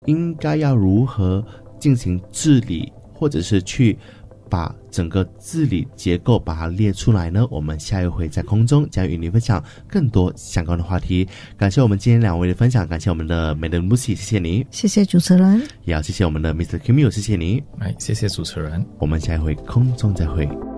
应该要如何进行治理，或者是去把整个治理结构把它列出来呢？我们下一回在空中将与您分享更多相关的话题。感谢我们今天两位的分享，感谢我们的 Madam Lucy， 谢谢你， 谢谢主持人， 也要谢谢我们的 Mr. Kimio， 谢谢你， 谢谢主持人， 我们下一回空中再会。